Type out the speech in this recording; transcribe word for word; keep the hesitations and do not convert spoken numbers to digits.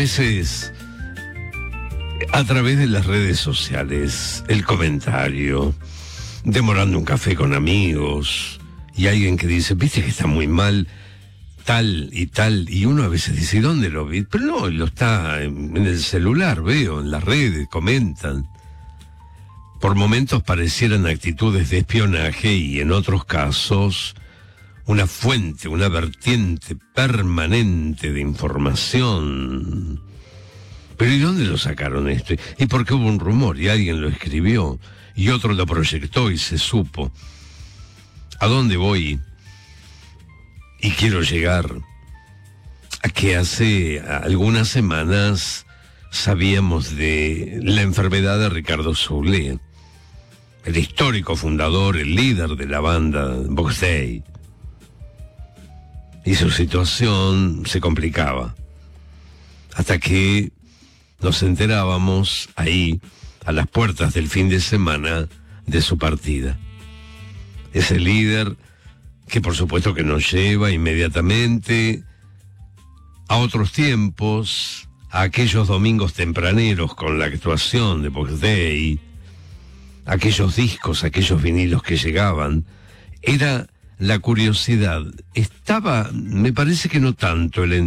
veces, a través de las redes sociales, el comentario, demorando un café con amigos, y alguien que dice, viste que está muy mal tal y tal, y uno a veces dice, ¿y dónde lo vi? Pero no, lo está en, en el celular, veo, en las redes, comentan. Por momentos parecieran actitudes de espionaje y en otros casos una fuente, una vertiente permanente de información. Pero ¿y dónde lo sacaron esto? ¿Y por qué hubo un rumor y alguien lo escribió y otro lo proyectó y se supo? ¿A dónde voy? Y quiero llegar a que hace algunas semanas sabíamos de la enfermedad de Ricardo Soule, el histórico fundador, el líder de la banda Box Day. Y su situación se complicaba. Hasta que nos enterábamos ahí, a las puertas del fin de semana, de su partida. Ese líder que por supuesto que nos lleva inmediatamente a otros tiempos, a aquellos domingos tempraneros con la actuación de Box Day, aquellos discos, aquellos vinilos que llegaban. Era la curiosidad. Estaba, me parece que no tanto el